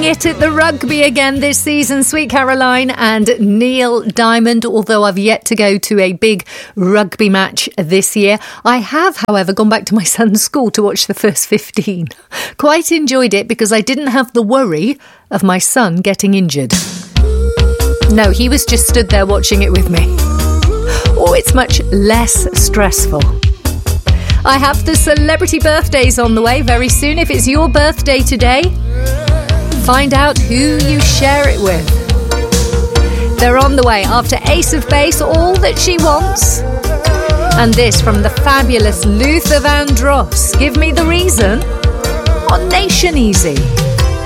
it at the rugby again this season, Sweet Caroline and Neil Diamond, although I've yet to go to a big rugby match this year. I have, however, gone back to my son's school to watch the first 15. Quite enjoyed it because I didn't have the worry of my son getting injured. No, he was just stood there watching it with me. Oh, it's much less stressful. I have the celebrity birthdays on the way very soon. If it's your birthday today, find out who you share it with. They're on the way after Ace of Base, All That She Wants. And this from the fabulous Luther Vandross, Give Me the Reason, on Nation Easy.